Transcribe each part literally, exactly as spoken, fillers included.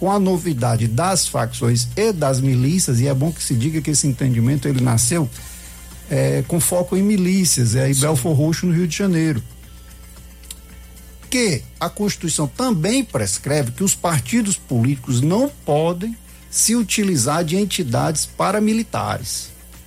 com a novidade das facções e das milícias, e é bom que se diga que esse entendimento ele nasceu é, com foco em milícias, é aí Belford Roxo, no Rio de Janeiro, que a Constituição também prescreve que os partidos políticos não podem se utilizar de entidades paramilitares.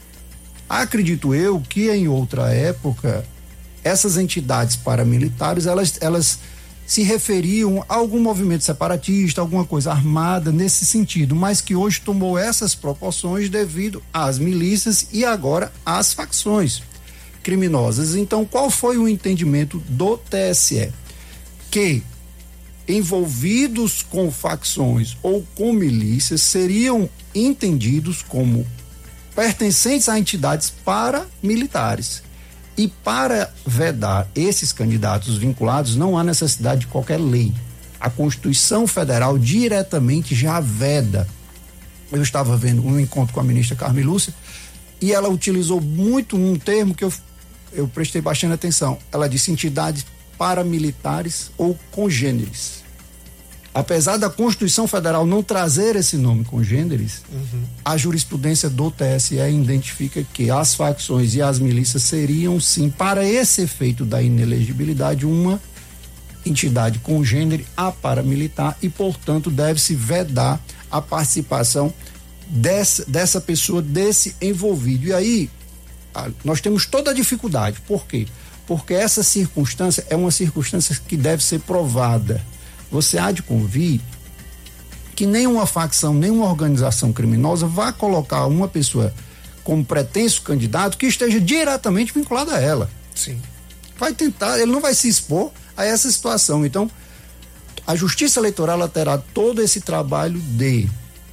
Acredito eu que em outra época essas entidades paramilitares elas, elas se referiam a algum movimento separatista, alguma coisa armada nesse sentido, mas que hoje tomou essas proporções devido às milícias e agora às facções criminosas. Então, qual foi o entendimento do T S E? Que envolvidos com facções ou com milícias seriam entendidos como pertencentes a entidades paramilitares. E para vedar esses candidatos vinculados, não há necessidade de qualquer lei. A Constituição Federal diretamente já veda. Eu estava vendo um encontro com a ministra Carmen Lúcia e ela utilizou muito um termo que eu, eu prestei bastante atenção. Ela disse entidades paramilitares ou congêneres. Apesar da Constituição Federal não trazer esse nome congêneres, uhum. a jurisprudência do T S E identifica que as facções e as milícias seriam, sim, para esse efeito da inelegibilidade, uma entidade congênere a paramilitar e, portanto, deve-se vedar a participação dessa, dessa pessoa, desse envolvido. E aí, nós temos toda a dificuldade. Por quê? Porque essa circunstância é uma circunstância que deve ser provada. Você há de convir que nenhuma facção, nenhuma organização criminosa vai colocar uma pessoa como pretenso candidato que esteja diretamente vinculada a ela. Sim. Vai tentar, ele não vai se expor a essa situação. Então, a Justiça Eleitoral ela terá todo esse trabalho de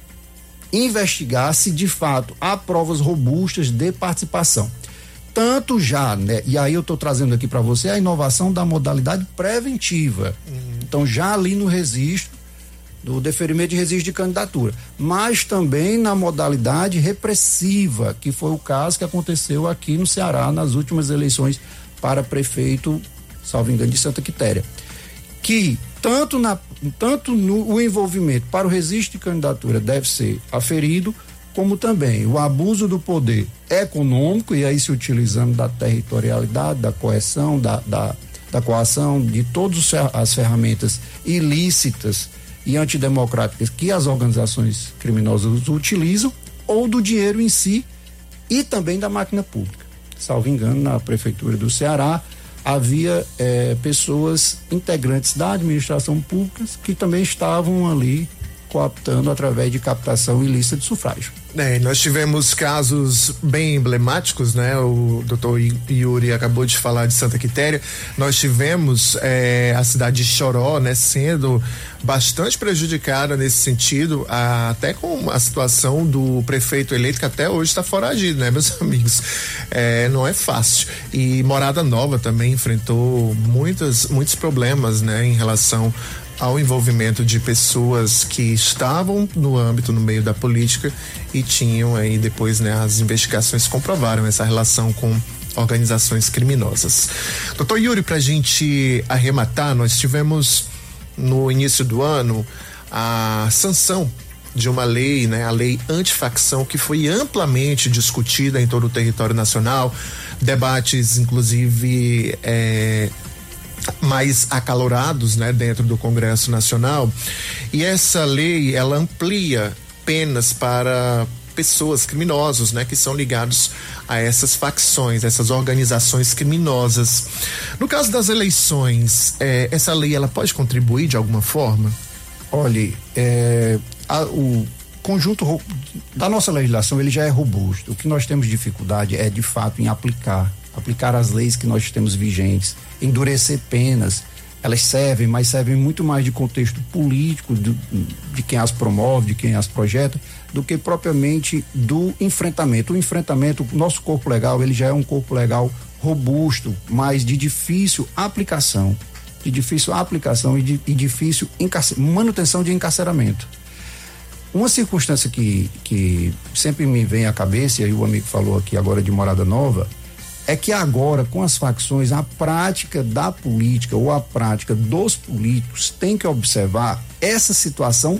investigar se de fato há provas robustas de participação. Tanto já, né? E aí eu estou trazendo aqui para você a inovação da modalidade preventiva. Uhum. Então, já ali no registro, do deferimento de registro de candidatura, mas também na modalidade repressiva, que foi o caso que aconteceu aqui no Ceará nas últimas eleições para prefeito, salvo engano, de Santa Quitéria. Que tanto, na, tanto no o envolvimento para o registro de candidatura deve ser aferido, como também o abuso do poder econômico, e aí se utilizando da territorialidade, da coerção, da, da, da coação, de todas as ferramentas ilícitas e antidemocráticas que as organizações criminosas utilizam, ou do dinheiro em si e também da máquina pública. Salvo engano, na Prefeitura do Ceará havia eh, pessoas integrantes da administração pública que também estavam ali cooptando através de captação ilícita de sufrágio. É, nós tivemos casos bem emblemáticos, né? O doutor Yuri acabou de falar de Santa Quitéria. Nós tivemos é, a cidade de Choró, né, sendo bastante prejudicada nesse sentido, a, até com a situação do prefeito eleito que até hoje está foragido, né, meus amigos? É, não é fácil. E Morada Nova também enfrentou muitas, muitos problemas, né, em relação ao envolvimento de pessoas que estavam no âmbito, no meio da política e tinham aí depois, né, as investigações comprovaram essa relação com organizações criminosas. Doutor Yuri, pra gente arrematar, nós tivemos no início do ano a sanção de uma lei, né, a lei antifacção, que foi amplamente discutida em todo o território nacional, debates inclusive é, mais acalorados, né, dentro do Congresso Nacional. E essa lei, ela amplia penas para pessoas criminosas, né, que são ligados a essas facções, essas organizações criminosas. No caso das eleições, eh, essa lei, ela pode contribuir de alguma forma? Olha, é, a, o conjunto da nossa legislação, ele já é robusto. O que nós temos dificuldade é, de fato, em aplicar aplicar as leis que nós temos vigentes, endurecer penas. Elas servem, mas servem muito mais de contexto político de, de quem as promove, de quem as projeta, do que propriamente do enfrentamento. O enfrentamento, o nosso corpo legal, ele já é um corpo legal robusto, mas de difícil aplicação, de difícil aplicação e, de, e difícil encarcer, manutenção de encarceramento. Uma circunstância que, que sempre me vem à cabeça, e aí o amigo falou aqui agora de Morada Nova, é que agora, com as facções, a prática da política ou a prática dos políticos tem que observar essa situação